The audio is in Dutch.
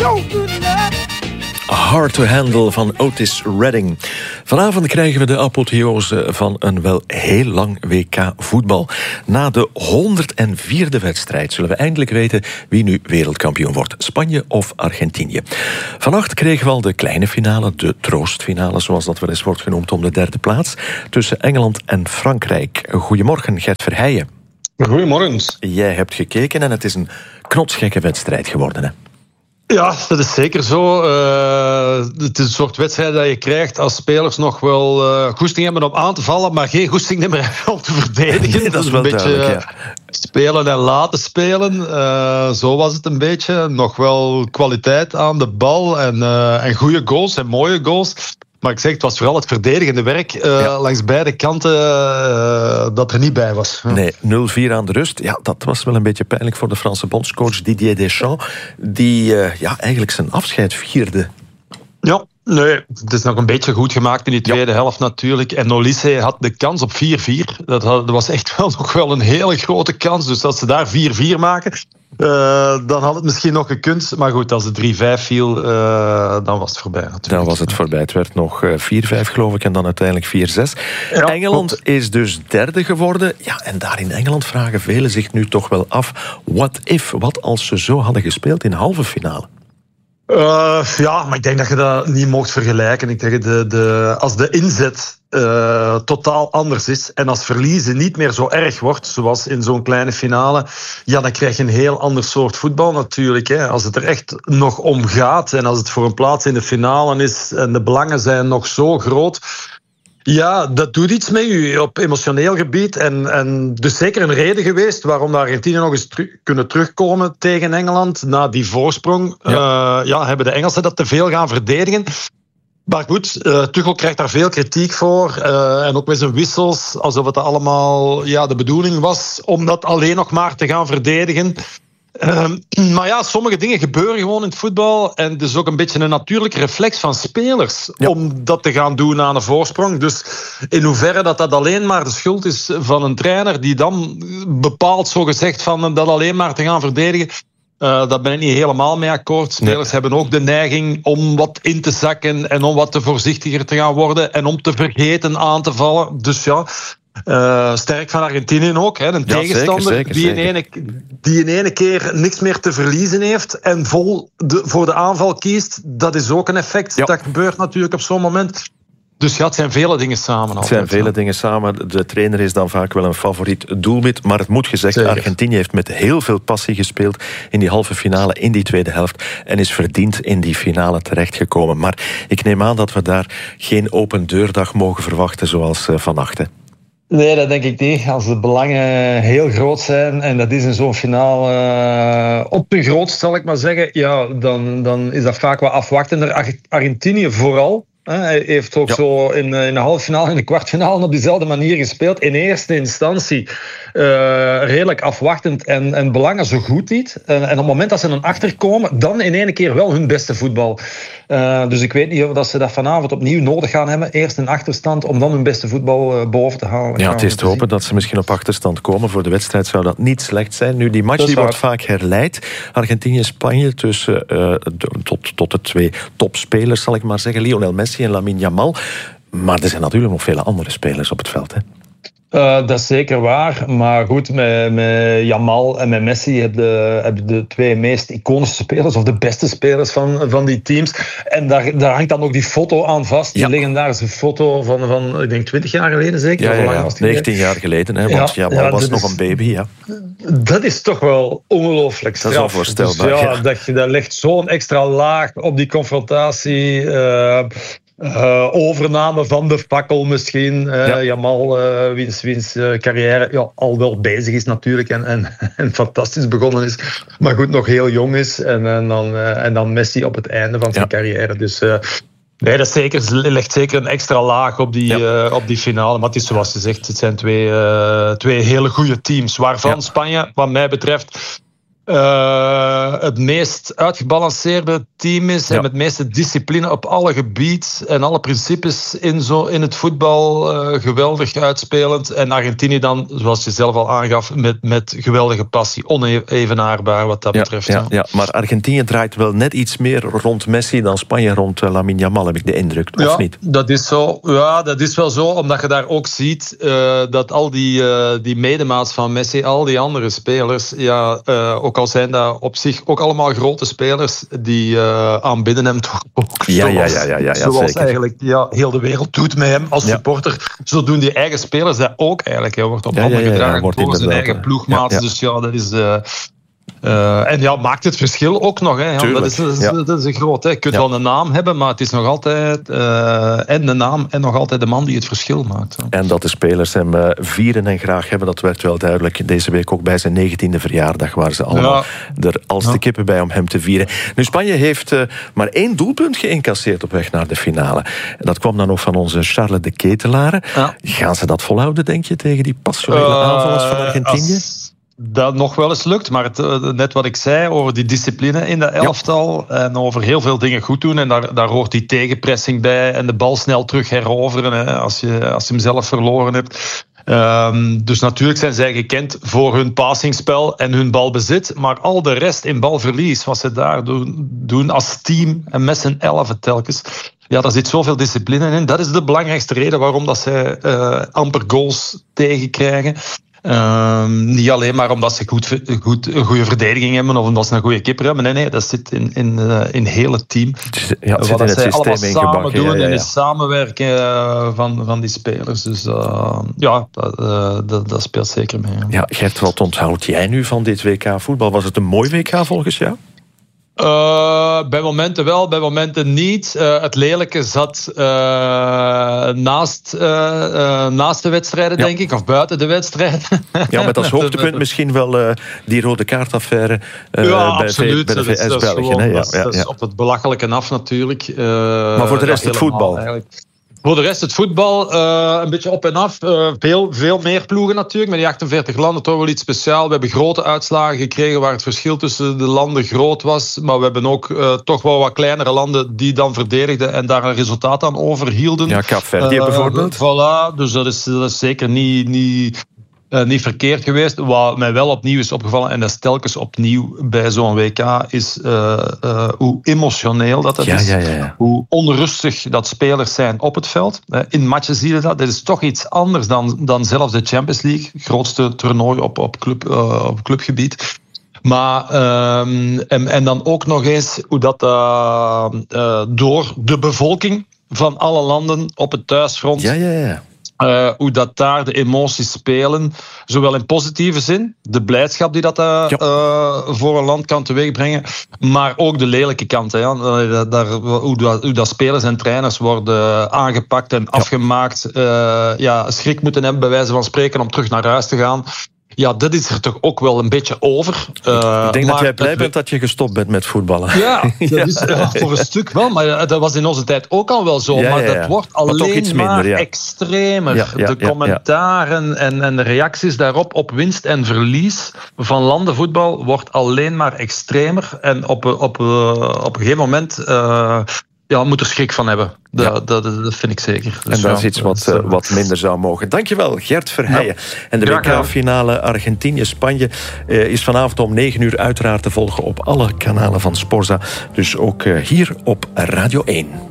Hard to Handle van Otis Redding. Vanavond krijgen we de apotheose van een wel heel lang WK voetbal. Na de 104e wedstrijd zullen we eindelijk weten wie nu wereldkampioen wordt. Spanje of Argentinië. Vannacht kregen we al de kleine finale, de troostfinale, zoals dat wel eens wordt genoemd, om de derde plaats tussen Engeland en Frankrijk. Goedemorgen, Gert Verheijen. Goedemorgen. Jij hebt gekeken en het is een knotsgekke wedstrijd geworden, hè? Ja, dat is zeker zo. Het is een soort wedstrijd dat je krijgt als spelers nog wel goesting hebben om aan te vallen, maar geen goesting hebben om te verdedigen. Nee, dat is wel een beetje duidelijk, ja. Spelen en laten spelen. Zo was het een beetje. Nog wel kwaliteit aan de bal en goede goals en mooie goals. Maar ik zeg, het was vooral het verdedigende werk langs beide kanten dat er niet bij was. Nee, 0-4 aan de rust. Ja, dat was wel een beetje pijnlijk voor de Franse bondscoach Didier Deschamps, die eigenlijk zijn afscheid vierde. Ja, nee, het is nog een beetje goed gemaakt in die tweede helft natuurlijk. En Olise had de kans op 4-4. Dat was echt wel nog wel een hele grote kans. Dus als ze daar 4-4 maken, dan had het misschien nog gekund. Maar goed, als het 3-5 viel, dan was het voorbij natuurlijk. Dan was het voorbij. Het werd nog 4-5 geloof ik en dan uiteindelijk 4-6. Ja, Engeland is dus derde geworden. Ja, en daar in Engeland vragen velen zich nu toch wel af, what if? Wat als ze zo hadden gespeeld in halve finale? Ja, maar ik denk dat je dat niet mocht vergelijken. Ik denk als de inzet totaal anders is en als verliezen niet meer zo erg wordt, zoals in zo'n kleine finale, ja, dan krijg je een heel ander soort voetbal natuurlijk. Hè. Als het er echt nog om gaat en als het voor een plaats in de finale is en de belangen zijn nog zo groot, ja, dat doet iets met u op emotioneel gebied. En dus zeker een reden geweest waarom de Argentiniërs nog eens kunnen terugkomen tegen Engeland na die voorsprong. Hebben de Engelsen dat te veel gaan verdedigen. Maar goed, Tuchel krijgt daar veel kritiek voor. En ook met zijn wissels, alsof het allemaal de bedoeling was om dat alleen nog maar te gaan verdedigen. Maar ja, sommige dingen gebeuren gewoon in het voetbal. En het is ook een beetje een natuurlijke reflex van spelers om dat te gaan doen aan een voorsprong. Dus in hoeverre dat alleen maar de schuld is van een trainer die dan bepaalt, zogezegd, van dat alleen maar te gaan verdedigen. Daar ben ik niet helemaal mee akkoord. Spelers hebben ook de neiging om wat in te zakken en om wat te voorzichtiger te gaan worden en om te vergeten aan te vallen. Dus ja, sterk van Argentinië ook. Hè. Een tegenstander zeker. Die in ene keer niks meer te verliezen heeft en voor de aanval kiest. Dat is ook een effect. Ja. Dat gebeurt natuurlijk op zo'n moment. Dus ja, het zijn vele dingen samen. Het zijn vele dingen samen. De trainer is dan vaak wel een favoriet doelwit. Maar het moet gezegd, Argentinië heeft met heel veel passie gespeeld in die halve finale, in die tweede helft. En is verdiend in die finale terechtgekomen. Maar ik neem aan dat we daar geen open deurdag mogen verwachten zoals vannacht. Hè? Nee, dat denk ik niet. Als de belangen heel groot zijn, en dat is in zo'n finale op de grootst, zal ik maar zeggen, ja, dan is dat vaak wat afwachtender. Argentinië vooral. Hij heeft ook zo in de halve finale en de kwartfinale op diezelfde manier gespeeld. In eerste instantie redelijk afwachtend en belangen zo goed niet. En op het moment dat ze dan achterkomen, dan in één keer wel hun beste voetbal. Dus ik weet niet of dat ze dat vanavond opnieuw nodig gaan hebben. Eerst een achterstand om dan hun beste voetbal boven te halen. Ja, het is te hopen dat ze misschien op achterstand komen. Voor de wedstrijd zou dat niet slecht zijn. Nu, die match die wordt vaak herleid. Argentinië-Spanje tussen tot de twee topspelers, zal ik maar zeggen. Lionel Messi en Lamine Yamal. Maar er zijn natuurlijk nog vele andere spelers op het veld, hè? Dat is zeker waar. Maar goed, met Yamal en met Messi heb je de twee meest iconische spelers, of de beste spelers van die teams. En daar hangt dan ook die foto aan vast. Die legendarische foto van ik denk 20 jaar geleden zeker? Ja, 19 jaar geleden. Hè, want Yamal was nog een baby. Ja. Dat is toch wel ongelooflijk straf. Dat is onvoorstelbaar. Dus dat legt zo'n extra laag op die confrontatie. Overname van de fakkel misschien. Yamal, wiens carrière al wel bezig is natuurlijk en fantastisch begonnen is. Maar goed, nog heel jong is. En dan Messi op het einde van zijn carrière. Dus nee, dat legt zeker een extra laag op die finale. Maar het is zoals je zegt, het zijn twee hele goede teams. Waarvan Spanje, wat mij betreft, het meest uitgebalanceerde team is. En met het meeste discipline op alle gebieden en alle principes in het voetbal geweldig uitspelend. En Argentinië dan, zoals je zelf al aangaf, met geweldige passie. Onevenaarbaar wat dat betreft. Ja, maar Argentinië draait wel net iets meer rond Messi dan Spanje rond Lamine Yamal, heb ik de indruk. Of niet? Dat is zo. Ja, dat is wel zo, omdat je daar ook ziet dat al die medemaats van Messi, al die andere spelers, ook al zijn dat op zich ook allemaal grote spelers, die aanbidden hem toch ook. Zoals eigenlijk heel de wereld doet met hem als supporter. Zo doen die eigen spelers dat ook eigenlijk. Hij wordt op handen gedragen door zijn eigen ploegmaats. Dus dat is... en maakt het verschil ook nog. Hè. Dat is een groot. Hè. Je kunt wel een naam hebben, maar het is nog altijd en de naam en nog altijd de man die het verschil maakt. Hè. En dat de spelers hem vieren en graag hebben, dat werd wel duidelijk. Deze week ook bij zijn 19e verjaardag waren ze allemaal er als de kippen bij om hem te vieren. Nu, Spanje heeft maar 1 doelpunt geïncasseerd op weg naar de finale. En dat kwam dan ook van onze Charles de Ketelaere. Gaan ze dat volhouden, denk je, tegen die passionele aanvallers van Argentinië? Dat nog wel eens lukt, maar net wat ik zei over die discipline in de elftal en over heel veel dingen goed doen en daar hoort die tegenpressing bij en de bal snel terug heroveren als je hem zelf verloren hebt. Dus natuurlijk zijn zij gekend voor hun passingspel en hun balbezit, maar al de rest in balverlies, wat ze daar doen als team en met z'n 11 telkens. Ja, daar zit zoveel discipline in. Dat is de belangrijkste reden waarom dat zij amper goals tegenkrijgen. Niet alleen maar omdat ze een goede verdediging hebben of omdat ze een goede keeper hebben. Nee, dat zit in heel het team. Ja, het wat zit in het allemaal systeem samen ingebakken. doen en het samenwerken van die spelers. Dus dat speelt zeker mee. Ja, Gert, wat onthoud jij nu van dit WK voetbal? Was het een mooi WK volgens jou? Bij momenten wel, bij momenten niet. Het lelijke zat naast de wedstrijden, denk ik, of buiten de wedstrijden. Ja, met als hoogtepunt misschien wel die rode kaartaffaire bij de VS-België. Dat is op het belachelijke af natuurlijk. Maar voor de rest het voetbal. Eigenlijk. Voor de rest het voetbal, een beetje op en af. Veel meer ploegen natuurlijk. Met die 48 landen toch wel iets speciaals. We hebben grote uitslagen gekregen waar het verschil tussen de landen groot was. Maar we hebben ook toch wel wat kleinere landen die dan verdedigden en daar een resultaat aan overhielden. Ja, Kaapverdië bijvoorbeeld. Voilà, dus dat is zeker niet verkeerd geweest. Wat mij wel opnieuw is opgevallen, en dat is telkens opnieuw bij zo'n WK, is hoe emotioneel dat is. Ja. Hoe onrustig dat spelers zijn op het veld. In matchen zie je dat. Dat is toch iets anders dan zelfs de Champions League. Grootste toernooi op clubgebied. Maar, en dan ook nog eens hoe dat door de bevolking van alle landen op het thuisfront... Ja. Hoe dat daar de emoties spelen, zowel in positieve zin, de blijdschap die dat voor een land kan teweegbrengen, maar ook de lelijke kant. Hè, hoe dat spelers en trainers worden aangepakt en afgemaakt, schrik moeten hebben, bij wijze van spreken, om terug naar huis te gaan. Ja, dat is er toch ook wel een beetje over. Ik denk dat jij blij bent dat je gestopt bent met voetballen. Ja, dat is voor een stuk wel. Maar dat was in onze tijd ook al wel zo. Maar dat wordt alleen maar extremer. De commentaren en de reacties daarop op winst en verlies van landenvoetbal wordt alleen maar extremer. En op een gegeven moment... moet er schrik van hebben. Dat vind ik zeker. Dus en dat is iets wat minder zou mogen. Dankjewel, Gert Verheijen. En de WK-finale Argentinië-Spanje is vanavond om 9:00 uiteraard te volgen op alle kanalen van Sporza. Dus ook hier op Radio 1.